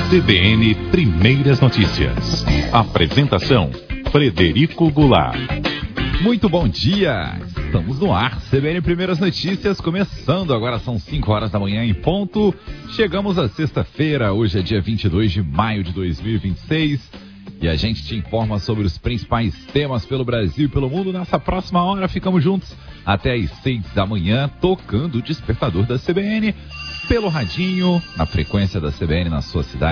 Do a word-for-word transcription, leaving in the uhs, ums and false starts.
C B N Primeiras Notícias. Apresentação: Frederico Goulart. Muito bom dia, estamos no ar, C B N Primeiras Notícias, começando agora, são cinco horas da manhã em ponto. Chegamos à sexta-feira, hoje é dia vinte e dois de maio de dois mil e vinte e seis e a gente te informa sobre os principais temas pelo Brasil e pelo mundo. Nessa próxima hora ficamos juntos até às seis da manhã, tocando o despertador da C B N pelo radinho, na frequência da C B N na sua cidade.